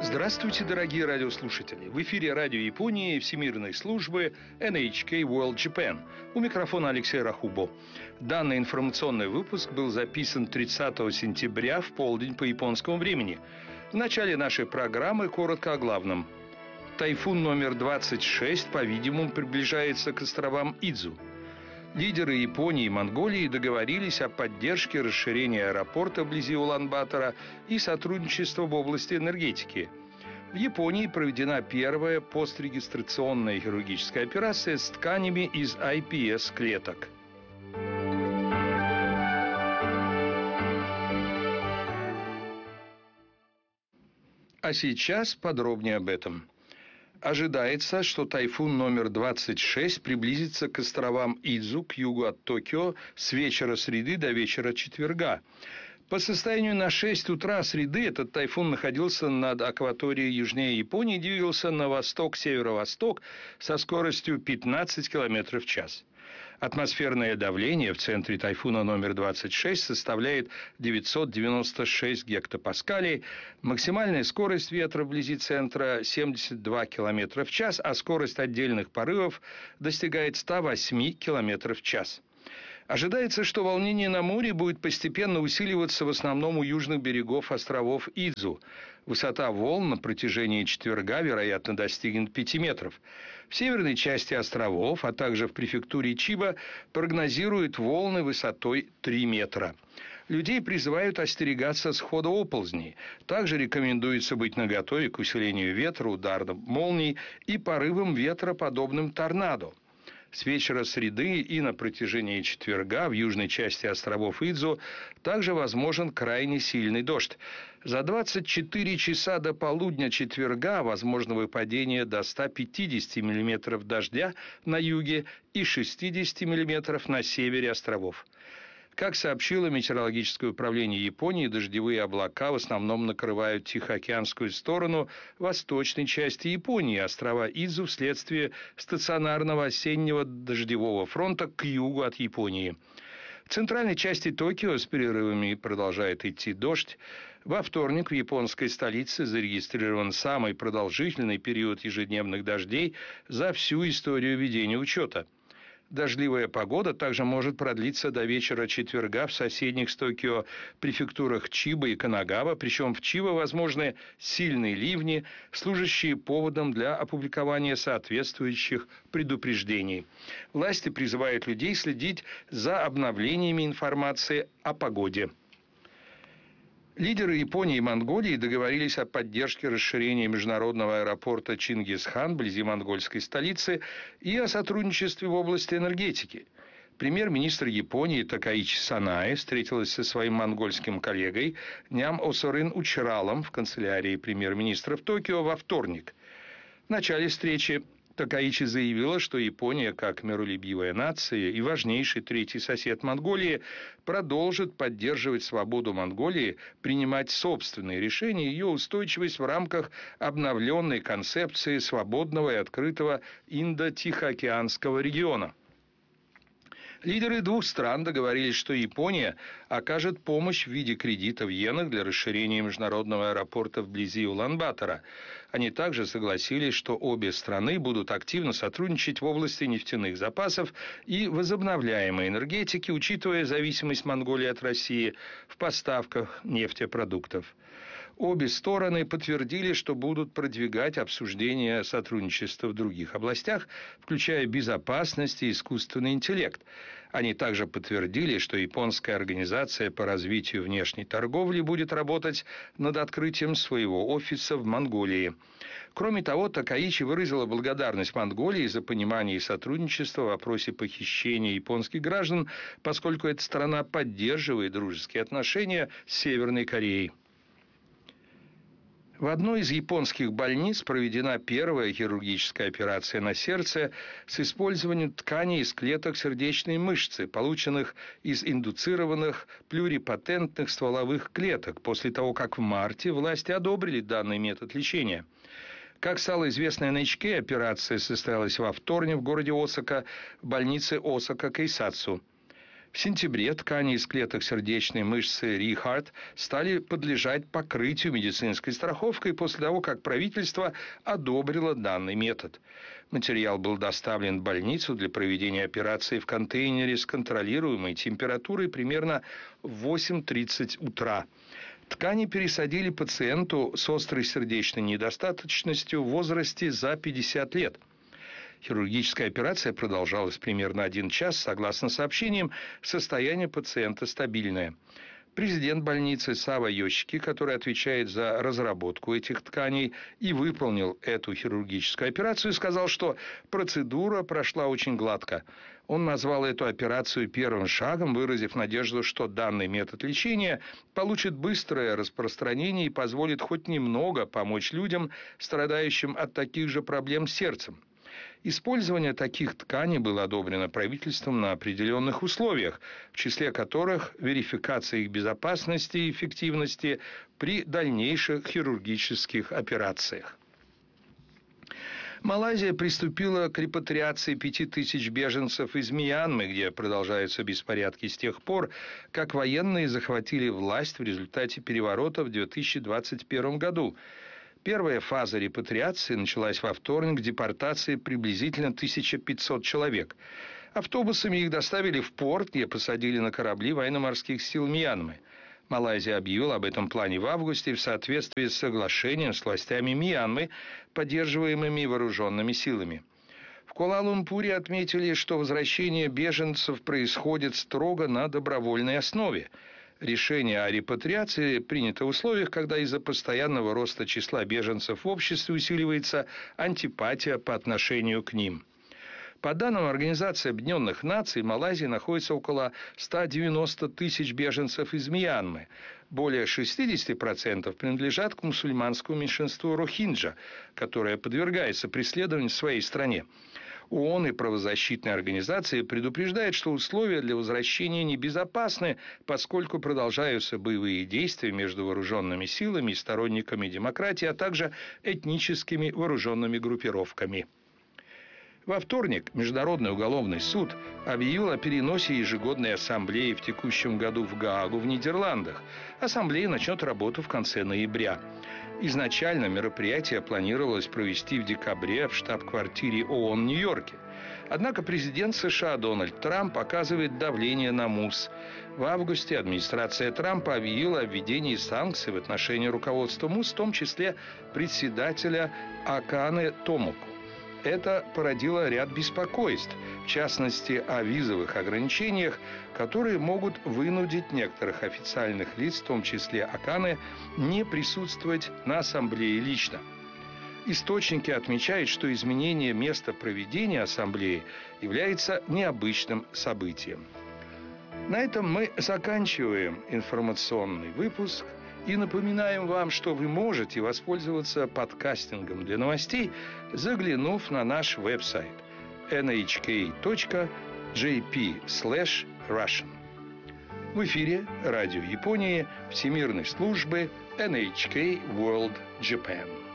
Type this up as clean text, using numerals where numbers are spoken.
Здравствуйте, дорогие радиослушатели! В эфире радио Японии Всемирной службы NHK World Japan. У микрофона Алексей Рахубо. Данный информационный выпуск был записан 30 сентября в полдень по японскому времени. В начале нашей программы коротко о главном. Тайфун номер 26, по-видимому, приближается к островам Идзу. Лидеры Японии и Монголии договорились о поддержке расширения аэропорта вблизи Улан-Батора и сотрудничества в области энергетики. В Японии проведена первая пострегистрационная хирургическая операция с тканями из iPS-клеток. А сейчас подробнее об этом. Ожидается, что тайфун номер 26 приблизится к островам Идзу, к югу от Токио, с вечера среды до вечера четверга. По состоянию на 6 утра среды этот тайфун находился над акваторией южнее Японии и двигался на восток-северо-восток со скоростью 15 км в час. Атмосферное давление в центре тайфуна номер 26 составляет 996 гектопаскалей, максимальная скорость ветра вблизи центра 72 км в час, а скорость отдельных порывов достигает 108 км в час. Ожидается, что волнение на море будет постепенно усиливаться в основном у южных берегов островов Идзу. Высота волн на протяжении четверга, вероятно, достигнет 5 метров. В северной части островов, а также в префектуре Чиба, прогнозируют волны высотой 3 метра. Людей призывают остерегаться схода оползней. Также рекомендуется быть наготове к усилению ветра, ударам молний и порывам ветра, подобным торнадо. С вечера среды и на протяжении четверга в южной части островов Идзу также возможен крайне сильный дождь. За 24 часа до полудня четверга возможно выпадение до 150 мм дождя на юге и 60 мм на севере островов. Как сообщило Метеорологическое управление Японии, дождевые облака в основном накрывают Тихоокеанскую сторону восточной части Японии, острова Идзу вследствие стационарного осеннего дождевого фронта к югу от Японии. В центральной части Токио с перерывами продолжает идти дождь. Во вторник в японской столице зарегистрирован самый продолжительный период ежедневных дождей за всю историю ведения учета. Дождливая погода также может продлиться до вечера четверга в соседних с Токио префектурах Чиба и Канагава, причем в Чиба возможны сильные ливни, служащие поводом для опубликования соответствующих предупреждений. Власти призывают людей следить за обновлениями информации о погоде. Лидеры Японии и Монголии договорились о поддержке расширения международного аэропорта Чингисхан вблизи монгольской столицы и о сотрудничестве в области энергетики. Премьер-министр Японии Такаичи Санае встретилась со своим монгольским коллегой Ням Осорин Учралом в канцелярии премьер-министра в Токио во вторник. В начале встречи Такаичи заявила, что Япония, как миролюбивая нация и важнейший третий сосед Монголии, продолжит поддерживать свободу Монголии, принимать собственные решения и ее устойчивость в рамках обновленной концепции свободного и открытого Индо-Тихоокеанского региона. Лидеры двух стран договорились, что Япония окажет помощь в виде кредита в иенах для расширения международного аэропорта вблизи Улан-Батора. Они также согласились, что обе страны будут активно сотрудничать в области нефтяных запасов и возобновляемой энергетики, учитывая зависимость Монголии от России в поставках нефтепродуктов. Обе стороны подтвердили, что будут продвигать обсуждение сотрудничества в других областях, включая безопасность и искусственный интеллект. Они также подтвердили, что японская организация по развитию внешней торговли будет работать над открытием своего офиса в Монголии. Кроме того, Такаичи выразила благодарность Монголии за понимание и сотрудничество в вопросе похищения японских граждан, поскольку эта страна поддерживает дружеские отношения с Северной Кореей. В одной из японских больниц проведена первая хирургическая операция на сердце с использованием тканей из клеток сердечной мышцы, полученных из индуцированных плюрипотентных стволовых клеток, после того, как в марте власти одобрили данный метод лечения. Как стало известно NHK, операция состоялась во вторник в городе Осака, в больнице Осака Кейсацу. В сентябре ткани из клеток сердечной мышцы Рихард стали подлежать покрытию медицинской страховкой после того, как правительство одобрило данный метод. Материал был доставлен в больницу для проведения операции в контейнере с контролируемой температурой примерно в 8:30 утра. Ткани пересадили пациенту с острой сердечной недостаточностью в возрасте за 50 лет. Хирургическая операция продолжалась примерно 1 час. Согласно сообщениям, состояние пациента стабильное. Президент больницы Сава Йошики, который отвечает за разработку этих тканей и выполнил эту хирургическую операцию, сказал, что процедура прошла очень гладко. Он назвал эту операцию первым шагом, выразив надежду, что данный метод лечения получит быстрое распространение и позволит хоть немного помочь людям, страдающим от таких же проблем с сердцем. Использование таких тканей было одобрено правительством на определенных условиях, в числе которых верификация их безопасности и эффективности при дальнейших хирургических операциях. Малайзия приступила к репатриации 5000 беженцев из Мьянмы, где продолжаются беспорядки с тех пор, как военные захватили власть в результате переворота в 2021 году. Первая фаза репатриации началась во вторник, депортацией приблизительно 1500 человек. Автобусами их доставили в порт, где посадили на корабли военно-морских сил Мьянмы. Малайзия объявила об этом плане в августе в соответствии с соглашением с властями Мьянмы, поддерживаемыми вооруженными силами. В Куала-Лумпуре отметили, что возвращение беженцев происходит строго на добровольной основе. Решение о репатриации принято в условиях, когда из-за постоянного роста числа беженцев в обществе усиливается антипатия по отношению к ним. По данным Организации Объединенных Наций, в Малайзии находится около 190 тысяч беженцев из Мьянмы. Более 60% принадлежат к мусульманскому меньшинству рохинджа, которое подвергается преследованию в своей стране. ООН и правозащитные организации предупреждают, что условия для возвращения небезопасны, поскольку продолжаются боевые действия между вооруженными силами и сторонниками демократии, а также этническими вооруженными группировками. Во вторник Международный уголовный суд объявил о переносе ежегодной ассамблеи в текущем году в Гаагу в Нидерландах. Ассамблея начнет работу в конце ноября. Изначально мероприятие планировалось провести в декабре в штаб-квартире ООН в Нью-Йорке. Однако президент США Дональд Трамп оказывает давление на МУС. В августе администрация Трампа объявила о введении санкций в отношении руководства МУС, в том числе председателя Аканы Томоку. Это породило ряд беспокойств, в частности, о визовых ограничениях, которые могут вынудить некоторых официальных лиц, в том числе Аканы, не присутствовать на ассамблее лично. Источники отмечают, что изменение места проведения ассамблеи является необычным событием. На этом мы заканчиваем информационный выпуск. И напоминаем вам, что вы можете воспользоваться подкастингом для новостей, заглянув на наш веб-сайт nhk.jp/Russian. В эфире радио Японии Всемирной службы NHK World Japan.